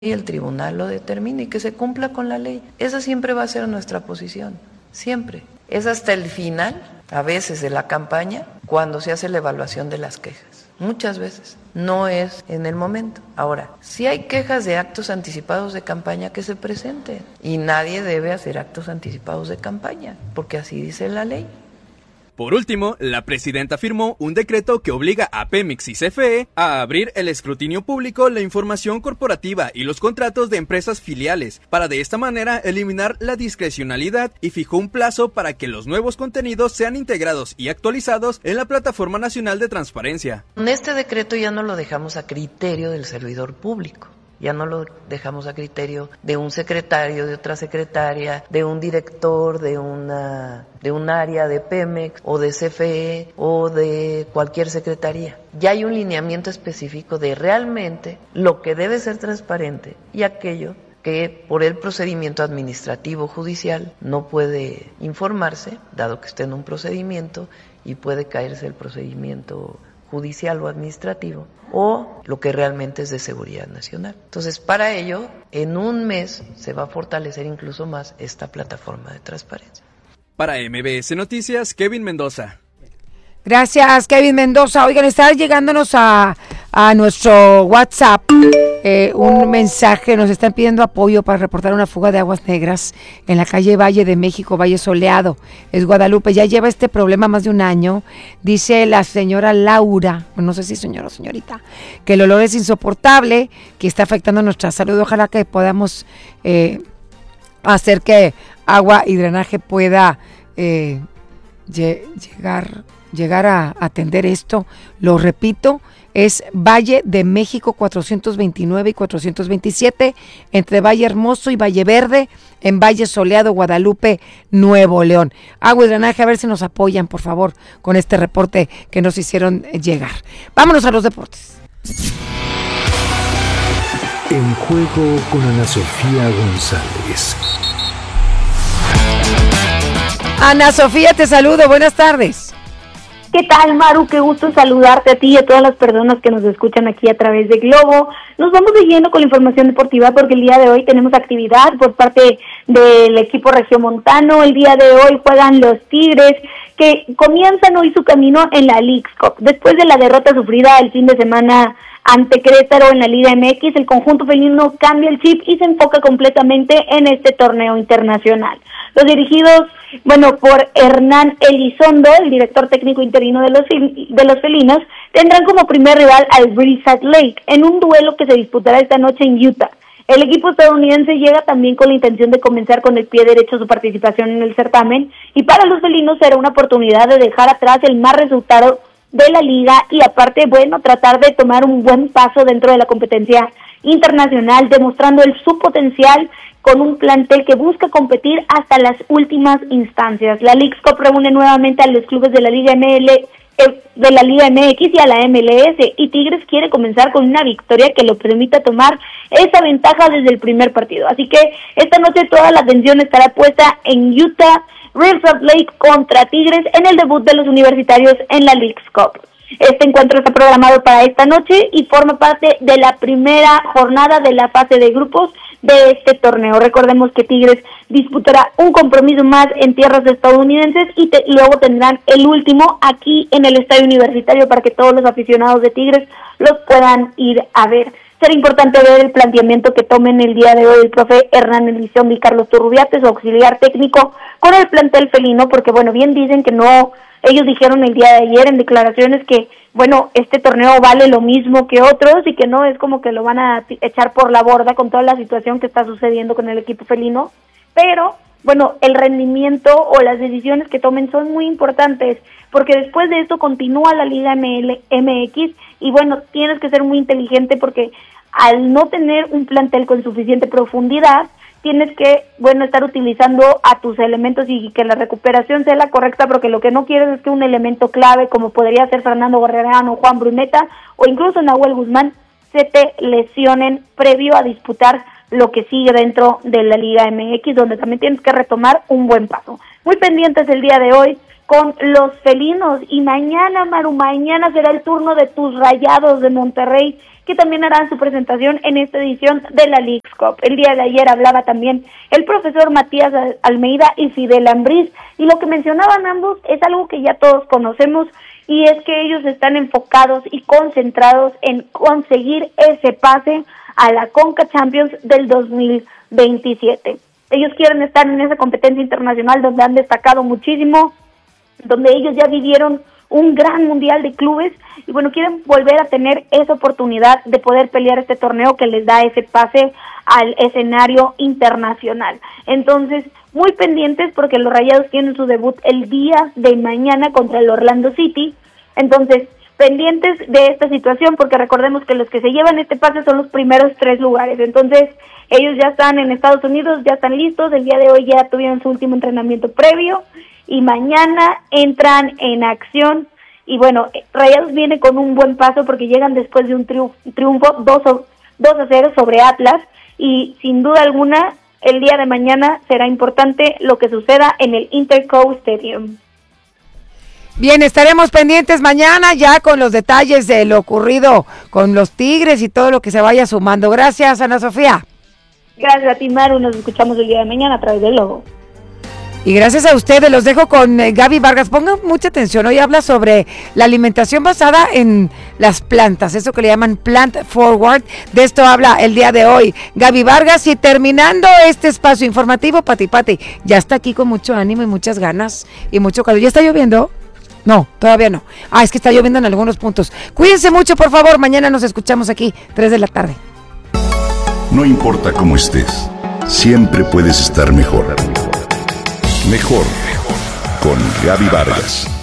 y el tribunal lo determine y que se cumpla con la ley. Esa siempre va a ser nuestra posición, siempre. Es hasta el final, a veces de la campaña, cuando se hace la evaluación de las quejas. Muchas veces, no es en el momento. Ahora, si hay quejas de actos anticipados de campaña, que se presenten. Y nadie debe hacer actos anticipados de campaña, porque así dice la ley. Por último, la presidenta firmó un decreto que obliga a Pemex y CFE a abrir el escrutinio público la información corporativa y los contratos de empresas filiales, para de esta manera eliminar la discrecionalidad, y fijó un plazo para que los nuevos contenidos sean integrados y actualizados en la Plataforma Nacional de Transparencia. En este decreto ya no lo dejamos a criterio del servidor público. Ya no lo dejamos a criterio de un secretario, de otra secretaria, de un director, de un área de Pemex o de CFE o de cualquier secretaría. Ya hay un lineamiento específico de realmente lo que debe ser transparente y aquello que por el procedimiento administrativo judicial no puede informarse, dado que esté en un procedimiento y puede caerse el procedimiento judicial o administrativo, o lo que realmente es de seguridad nacional. Entonces, para ello, en un mes se va a fortalecer incluso más esta plataforma de transparencia. Para MBS Noticias, Kevin Mendoza. Gracias, Kevin Mendoza. Oigan, está llegándonos a nuestro WhatsApp un mensaje. Nos están pidiendo apoyo para reportar una fuga de aguas negras en la calle Valle de México, Valle Soleado. Es Guadalupe. Ya lleva este problema más de un año. Dice la señora Laura, no sé si señora o señorita, que el olor es insoportable, que está afectando nuestra salud. Ojalá que podamos hacer que agua y drenaje pueda llegar a atender esto. Lo repito, es Valle de México 429 y 427, entre Valle Hermoso y Valle Verde, en Valle Soleado, Guadalupe, Nuevo León. Agua y drenaje, a ver si nos apoyan, por favor, con este reporte que nos hicieron llegar. Vámonos a los deportes. En juego con Ana Sofía González. Ana Sofía, te saludo, buenas tardes. ¿Qué tal, Maru? Qué gusto saludarte a ti y a todas las personas que nos escuchan aquí a través de Globo. Nos vamos siguiendo con la información deportiva porque el día de hoy tenemos actividad por parte del equipo regiomontano. El día de hoy juegan los Tigres, que comienzan hoy su camino en la Leagues Cup. Después de la derrota sufrida el fin de semana ante Querétaro en la Liga MX, el conjunto felino cambia el chip y se enfoca completamente en este torneo internacional. Los dirigidos, por Hernán Elizondo, el director técnico interino de los felinos, tendrán como primer rival al Breeze Lake en un duelo que se disputará esta noche en Utah. El equipo estadounidense llega también con la intención de comenzar con el pie derecho su participación en el certamen, y para los felinos será una oportunidad de dejar atrás el mal resultado de la liga y aparte, tratar de tomar un buen paso dentro de la competencia internacional, demostrando su potencial con un plantel que busca competir hasta las últimas instancias. La Leagues Cup reúne nuevamente a los clubes de la Liga MX y a la MLS, y Tigres quiere comenzar con una victoria que lo permita tomar esa ventaja desde el primer partido. Así que esta noche toda la atención estará puesta en Utah, Real Salt Lake contra Tigres en el debut de los universitarios en la Leagues Cup. Este encuentro está programado para esta noche y forma parte de la primera jornada de la fase de grupos de este torneo. Recordemos que Tigres disputará un compromiso más en tierras estadounidenses y luego tendrán el último aquí en el estadio universitario para que todos los aficionados de Tigres los puedan ir a ver. Será importante ver el planteamiento que tomen el día de hoy el profe Hernán Elizondo y Carlos Turrubiates, su auxiliar técnico, con el plantel felino, porque bien dicen que no. Ellos dijeron el día de ayer en declaraciones que, este torneo vale lo mismo que otros y que no es como que lo van a echar por la borda con toda la situación que está sucediendo con el equipo felino, pero, el rendimiento o las decisiones que tomen son muy importantes, porque después de esto continúa la Liga MX y, tienes que ser muy inteligente porque al no tener un plantel con suficiente profundidad, tienes que, estar utilizando a tus elementos y que la recuperación sea la correcta, porque lo que no quieres es que un elemento clave, como podría ser Fernando Gorriarán o Juan Bruneta, o incluso Nahuel Guzmán, se te lesionen previo a disputar lo que sigue dentro de la Liga MX, donde también tienes que retomar un buen paso. Muy pendientes el día de hoy con los felinos. Y mañana, Maru, mañana será el turno de tus Rayados de Monterrey, que también harán su presentación en esta edición de la Leagues Cup. El día de ayer hablaba también el profesor Matías Almeida y Fidel Ambriz, y lo que mencionaban ambos es algo que ya todos conocemos, y es que ellos están enfocados y concentrados en conseguir ese pase a la Conca Champions del 2027. Ellos quieren estar en esa competencia internacional donde han destacado muchísimo, donde ellos ya vivieron un gran mundial de clubes, y bueno, quieren volver a tener esa oportunidad de poder pelear este torneo que les da ese pase al escenario internacional. Entonces, muy pendientes porque los Rayados tienen su debut el día de mañana contra el Orlando City. Entonces, pendientes de esta situación, porque recordemos que los que se llevan este pase son los primeros 3 lugares. Entonces, ellos ya están en Estados Unidos, ya están listos, el día de hoy ya tuvieron su último entrenamiento previo, y mañana entran en acción. Y bueno, Rayados viene con un buen paso porque llegan después de un triunfo 2-0 sobre Atlas, y sin duda alguna el día de mañana será importante lo que suceda en el Interco Stadium. Bien, estaremos pendientes mañana ya con los detalles de lo ocurrido con los Tigres y todo lo que se vaya sumando. Gracias, Ana Sofía. Gracias a ti, Maru. Nos escuchamos el día de mañana a través del Logo. Y gracias a ustedes, los dejo con Gaby Vargas. Pongan mucha atención, hoy habla sobre la alimentación basada en las plantas, eso que le llaman Plant Forward. De esto habla el día de hoy Gaby Vargas. Y terminando este espacio informativo, Pati, ya está aquí con mucho ánimo y muchas ganas y mucho calor. ¿Ya está lloviendo? No, todavía no. Es que está lloviendo en algunos puntos. Cuídense mucho, por favor. Mañana nos escuchamos aquí, 3 de la tarde. No importa cómo estés, siempre puedes estar mejor. Mejor con Gaby Vargas.